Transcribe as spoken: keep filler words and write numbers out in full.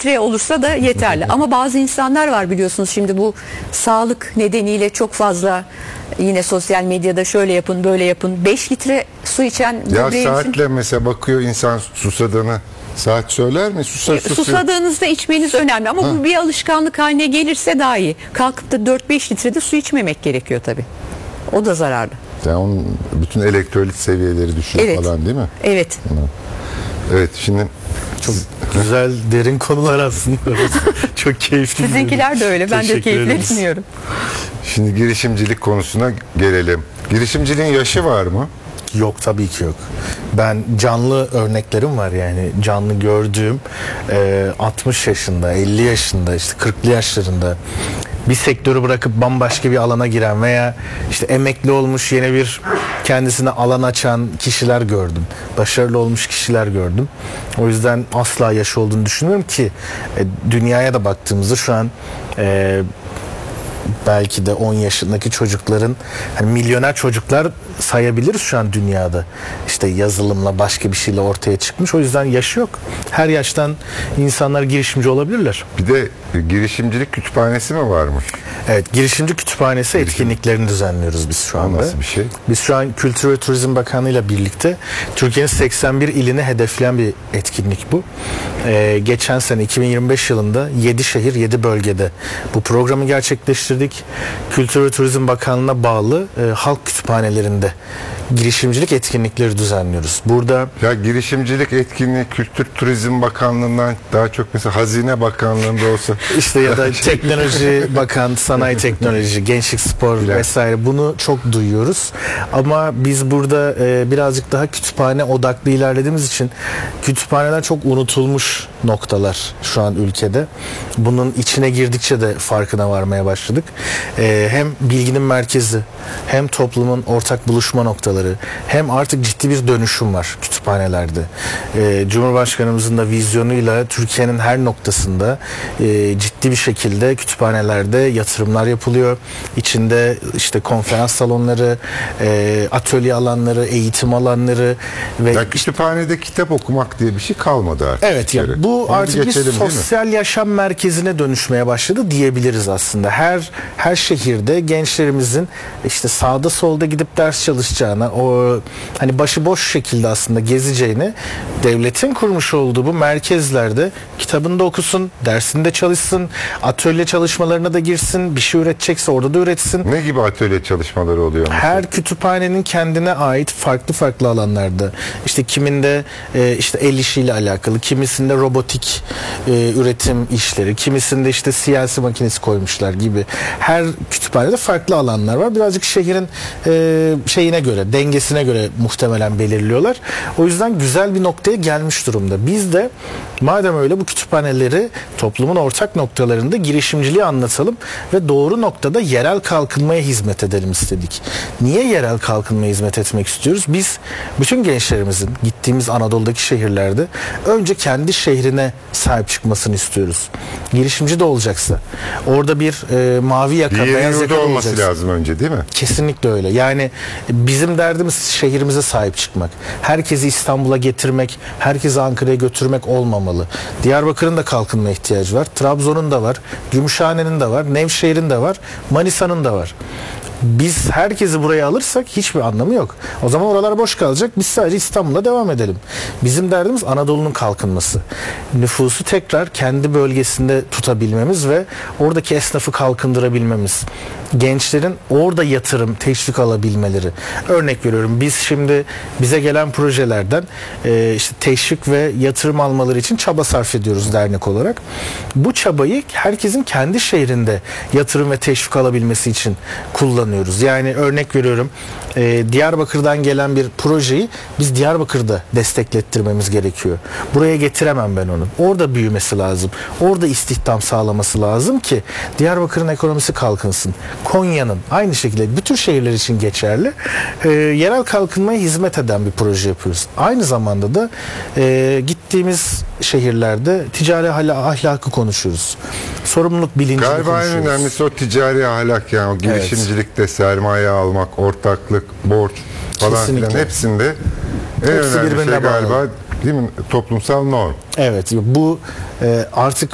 litre olursa da yeterli. Ama bazı insanlar var biliyorsunuz, şimdi bu sağlık nedeniyle çok fazla yine sosyal medyada şöyle yapın böyle yapın, beş litre su içen Ya böbreğimizin... saatle mesela bakıyor insan susadığını, saat söyler mi? Susar, susar. Susadığınızda içmeniz önemli ama Ha. bu bir alışkanlık haline gelirse daha iyi. Kalkıp da dört beş litrede su içmemek gerekiyor tabii. O da zararlı. Yani onun bütün elektrolit seviyeleri düşüyor Evet. falan değil mi? Evet. Evet, şimdi Çok güzel, derin konular aslında. Çok keyifli. Sizinkiler de öyle. Ben de Teşekkür keyifle ederiz. dinliyorum. şimdi girişimcilik konusuna gelelim. Girişimciliğin yaşı var mı? Yok, tabii ki yok. Ben canlı örneklerim var, yani canlı gördüğüm e, altmış yaşında, elli yaşında, işte kırklı yaşlarında bir sektörü bırakıp bambaşka bir alana giren veya işte emekli olmuş yeni bir kendisine alan açan kişiler gördüm. Başarılı olmuş kişiler gördüm. O yüzden asla yaş olduğunu düşünmüyorum ki e, dünyaya da baktığımızda şu an e, belki de on yaşındaki çocukların, hani milyoner çocuklar sayabiliriz şu an dünyada. İşte yazılımla, başka bir şeyle ortaya çıkmış. O yüzden yaşı yok. Her yaştan insanlar girişimci olabilirler. Bir de girişimcilik kütüphanesi mi varmış? Evet, girişimci kütüphanesi etkinliklerini düzenliyoruz biz şu anda. Nasıl bir şey? Biz şu an Kültür ve Turizm Bakanlığı ile birlikte Türkiye'nin seksen bir ilini hedefleyen bir etkinlik bu. Ee, geçen sene iki bin yirmi beş yılında yedi şehir yedi bölgede bu programı gerçekleştirdik. Kültür ve Turizm Bakanlığı'na bağlı e, halk kütüphanelerinde girişimcilik etkinlikleri düzenliyoruz. Burada Ya girişimcilik etkinliği Kültür Turizm Bakanlığı'ndan daha çok mesela Hazine Bakanlığı'nda olsa İşte ya da teknoloji bakan, sanayi teknoloji, gençlik spor Bilen. vesaire, bunu çok duyuyoruz. Ama biz burada e, birazcık daha kütüphane odaklı ilerlediğimiz için kütüphaneler çok unutulmuş noktalar şu an ülkede. Bunun içine girdikçe de farkına varmaya başladık. E, hem bilginin merkezi, hem toplumun ortak buluşma noktaları, hem artık ciddi bir dönüşüm var kütüphanelerde. E, Cumhurbaşkanımızın da vizyonuyla Türkiye'nin her noktasında e, ciddi bir şekilde kütüphanelerde yatırımlar yapılıyor. İçinde işte konferans salonları, e, atölye alanları, eğitim alanları ve ya kütüphanede kitap okumak diye bir şey kalmadı artık. evet, ya Yani bu onu artık bir geçelim, değil mi? sosyal yaşam merkezine dönüşmeye başladı diyebiliriz aslında. Her her şehirde gençlerimizin işte sağda solda gidip ders çalışacağına, o hani başıboş şekilde aslında gezeceğini, devletin kurmuş olduğu bu merkezlerde kitabını da okusun, dersinde çalışsın, atölye çalışmalarına da girsin, bir şey üretecekse orada da üretsin. Ne gibi atölye çalışmaları oluyor mesela? Her kütüphanenin kendine ait farklı farklı alanlarda, işte kiminde e, işte el işiyle alakalı, kimisinde robotik e, üretim işleri, kimisinde işte C N C makinesi koymuşlar gibi. Her kütüphanede farklı alanlar var. Birazcık şehrin e, şeyine göre, dengesine göre muhtemelen belirliyorlar. O yüzden güzel bir noktaya gelmiş durumda. Biz de madem öyle bu kütüphaneleri toplumun ortak noktalarında girişimciliği anlatalım ve doğru noktada yerel kalkınmaya hizmet edelim istedik. Niye yerel kalkınmaya hizmet etmek istiyoruz? Biz bütün gençlerimizin gittiğimiz Anadolu'daki şehirlerde önce kendi şehrine sahip çıkmasını istiyoruz. Girişimci de olacaksa, orada bir e, mavi yaka, Bir yerin beyaz yurdu yaka olması olacaksa. lazım önce, değil mi? Kesinlikle öyle. Yani bizim derdimiz şehrimize sahip çıkmak. Herkesi İstanbul'a getirmek, herkesi Ankara'ya götürmek olmamalı. Diyarbakır'ın da kalkınma ihtiyacı var. Trabzon'un da var. Gümüşhane'nin de var. Nevşehir'in de var. Manisa'nın da var. Biz herkesi buraya alırsak hiçbir anlamı yok. O zaman oralar boş kalacak. Biz sadece İstanbul'a devam edelim. Bizim derdimiz Anadolu'nun kalkınması. Nüfusu tekrar kendi bölgesinde tutabilmemiz ve oradaki esnafı kalkındırabilmemiz. Gençlerin orada yatırım, teşvik alabilmeleri. Örnek veriyorum, biz şimdi bize gelen projelerden e, işte teşvik ve yatırım almaları için çaba sarf ediyoruz dernek olarak. Bu çabayı herkesin kendi şehrinde yatırım ve teşvik alabilmesi için kullanıyoruz. Yani örnek veriyorum, e, Diyarbakır'dan gelen bir projeyi biz Diyarbakır'da desteklettirmemiz gerekiyor. Buraya getiremem ben onu. Orada büyümesi lazım. Orada istihdam sağlaması lazım ki Diyarbakır'ın ekonomisi kalkınsın. Konya'nın aynı şekilde, bütün şehirler için geçerli. E, yerel kalkınmaya hizmet eden bir proje yapıyoruz. Aynı zamanda da e, gittiğimiz şehirlerde ticari ahlakı konuşuyoruz. Sorumluluk bilincini Galiba en konuşuyoruz. önemlisi o ticari ahlak, yani o girişimcilikte sermaye almak, ortaklık, borç falan Kesinlikle. filan hepsinde en Hepsi önemli şey birbirine galiba, bağlı. değil mi? Toplumsal norm. Evet, bu e, artık